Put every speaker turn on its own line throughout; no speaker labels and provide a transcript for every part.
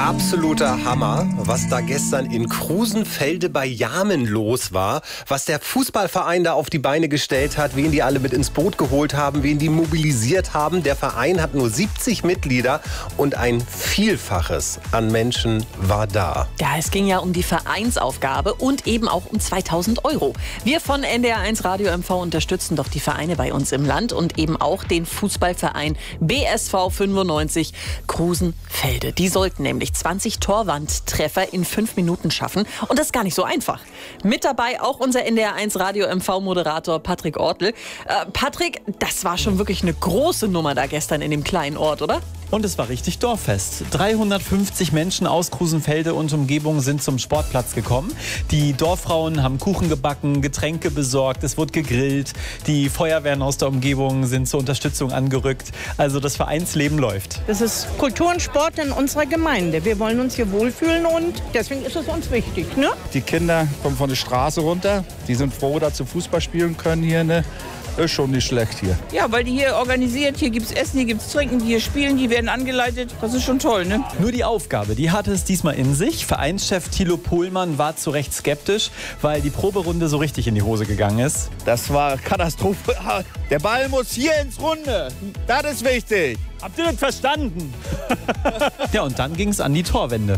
Absoluter Hammer, was da gestern in Krusenfelde bei Jamen los war, was der Fußballverein da auf die Beine gestellt hat, wen die alle mit ins Boot geholt haben, wen die mobilisiert haben. Der Verein hat nur 70 Mitglieder und ein Vielfaches an Menschen war da.
Ja, es ging ja um die Vereinsaufgabe und eben auch um 2000 €. Wir von NDR1 Radio MV unterstützen doch die Vereine bei uns im Land und eben auch den Fußballverein BSV 95 Krusenfelde. Die sollten nämlich 20 Torwandtreffer in 5 Minuten schaffen. Und das ist gar nicht so einfach. Mit dabei auch unser NDR1 Radio MV-Moderator Patrick Ortl. Patrick, das war schon wirklich eine große Nummer da gestern in dem kleinen Ort, oder?
Und es war richtig Dorffest. 350 Menschen aus Krusenfelde und Umgebung sind zum Sportplatz gekommen. Die Dorffrauen haben Kuchen gebacken, Getränke besorgt, es wurde gegrillt. Die Feuerwehren aus der Umgebung sind zur Unterstützung angerückt. Also das Vereinsleben läuft.
Das ist Kultur und Sport in unserer Gemeinde. Wir wollen uns hier wohlfühlen und deswegen ist es uns wichtig, ne?
Die Kinder kommen von der Straße runter. Die sind froh, dass sie Fußball spielen können hier, ne? Ist schon nicht schlecht hier.
Ja, weil die hier organisiert, hier gibt's Essen, hier gibt's Trinken, die hier spielen, die werden angeleitet. Das ist schon toll, ne?
Nur die Aufgabe, die hatte es diesmal in sich. Vereinschef Thilo Pohlmann war zu Recht skeptisch, weil die Proberunde so richtig in die Hose gegangen ist.
Das war Katastrophe. Der Ball muss hier ins Runde. Das ist wichtig.
Habt ihr das verstanden? Ja, und dann ging es an die Torwände.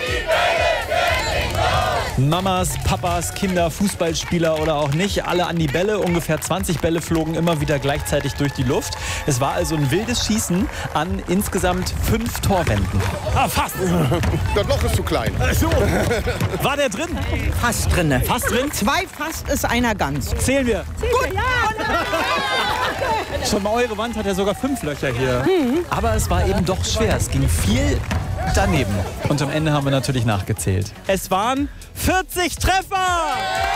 Mamas, Papas, Kinder, Fußballspieler oder auch nicht, alle an die Bälle. Ungefähr 20 Bälle flogen immer wieder gleichzeitig durch die Luft. Es war also ein wildes Schießen an insgesamt 5 Torwänden.
Ah, fast.
Das Loch ist zu klein.
So. War der drin?
Fast drinne.
Fast drin?
2 fast ist einer ganz.
Zählen wir.
Gut. Ja.
Schon mal eure Wand hat ja sogar 5 Löcher hier. Aber es war eben doch schwer. Es ging viel daneben. Und am Ende haben wir natürlich nachgezählt.
Es waren 40 Treffer!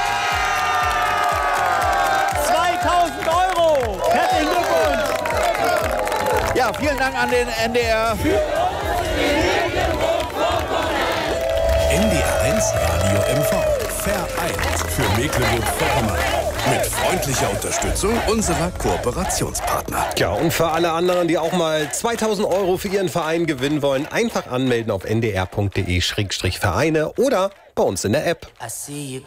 2000 €! Herzlichen Glückwunsch!
Ja, vielen Dank an den NDR.
NDR1 Radio MV. Vereint für Mecklenburg-Vorpommern. Mit freundlicher Unterstützung unserer Kooperationspartner.
Ja, und für alle anderen, die auch mal 2000 € für ihren Verein gewinnen wollen, einfach anmelden auf ndr.de/Vereine oder bei uns in der App.